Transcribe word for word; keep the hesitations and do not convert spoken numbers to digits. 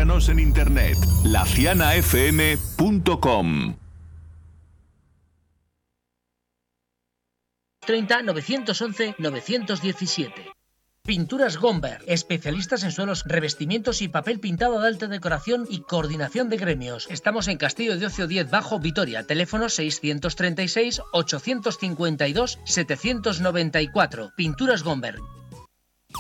Búscanos en internet, la ciana f m punto com. treinta, novecientos once, novecientos diecisiete. Pinturas Gomber, especialistas en suelos, revestimientos y papel pintado de alta decoración y coordinación de gremios. Estamos en Castillo de Ocio diez Bajo, Vitoria. Teléfono seiscientos treinta y seis, ochocientos cincuenta y dos, setecientos noventa y cuatro. Pinturas Gomber.